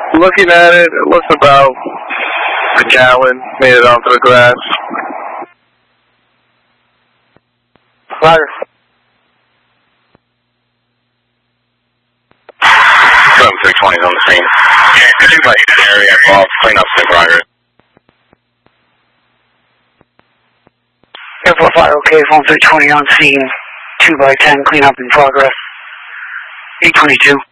Looking at it, it looks about a gallon made it onto the grass. Roger. 7620 on the scene. Could you like an area involved? Clean up in progress. Airport fire okay, phone 320 on scene. 2 by 10, clean up in progress. 822.